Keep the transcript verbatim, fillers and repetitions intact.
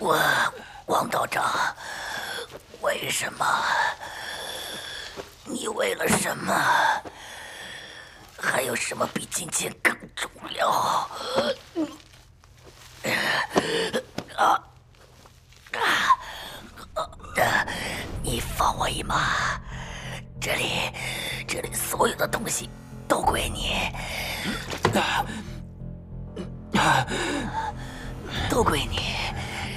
我，王道长，为什么？你为了什么？还有什么比金钱更重要？啊啊！你放我一马，这里，这里所有的东西都归你，都归你。